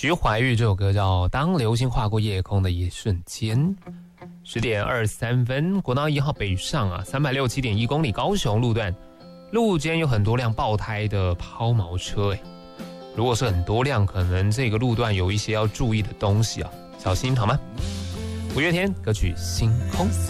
徐怀钰这首歌叫《当流星划过夜空的一瞬间》。10点23分，国道1号北上啊，367.1公里高雄路段，路肩有很多辆爆胎的抛锚车，如果是很多辆，可能这个路段有一些要注意的东西啊，小心好吗？五月天歌曲《星空》。